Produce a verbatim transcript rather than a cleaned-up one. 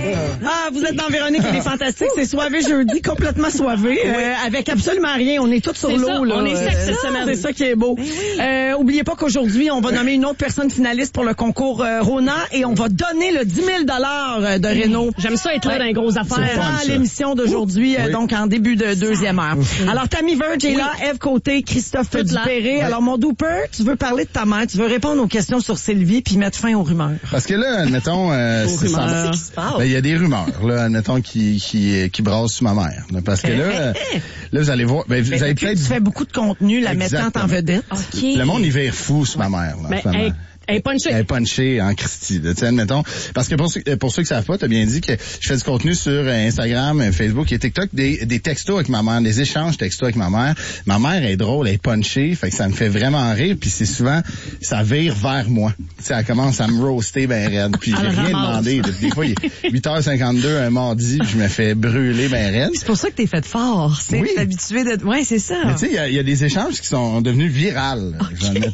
Ah, vous êtes dans Véronique et les Fantastiques. C'est soivé jeudi, complètement soivé, euh, avec absolument rien. On est tous sur C'est l'eau. ça, Là. on est sec cette Euh, semaine. C'est ça qui est beau. Oui. Euh, oubliez pas qu'aujourd'hui, on va nommer une autre personne finaliste pour le concours euh, Rona et on va donner le dix mille dollars de Renault. J'aime ça être là dans les grosses affaires. fun, Dans ça. l'émission d'aujourd'hui, euh, Oui. donc en début de deuxième heure. Alors, Tammy Verge est là, Ève Côté, Christophe Toute là. Dupéré. Ouais. Alors, mon Dooper, tu veux parler de ta mère, tu veux répondre aux questions sur Sylvie puis mettre fin aux rumeurs. Parce que là, admettons, euh, c'est rumeurs. ça. Qu'est-ce qui se passe? Ben, il y a des rumeurs, là, admettons, qui, qui, qui brassent sur ma mère. Là, parce que là, euh, là, vous allez voir, ben, vous Mais avez depuis que peut-être... tu fais beaucoup de contenu, la Exactement. mettant en vedette. OK. Le monde, il vire fou sur ma mère, là, en Ben, ce moment. hey, hey, punché. Elle est punchée en Christie, là, tu sais, admettons. Parce que pour ceux, pour ceux qui savent pas, t'as bien dit que je fais du contenu sur euh, Instagram, euh, Facebook et TikTok, des, des textos avec ma mère, des échanges textos avec ma mère. Ma mère est drôle, elle est punchée, fait que ça me fait vraiment rire, puis c'est souvent, ça vire vers moi. Tu sais, elle commence à me roaster ben raide, puis j'ai Elle rien ramasse. demandé. Des fois, il est huit heures cinquante-deux un mardi, puis je me fais brûler ben raide. C'est pour ça que t'es fait fort. C'est Oui. habitué de... Ouais, c'est ça. Mais tu sais, il y a, il y a des échanges qui sont devenus virales. Ok. J'en ai-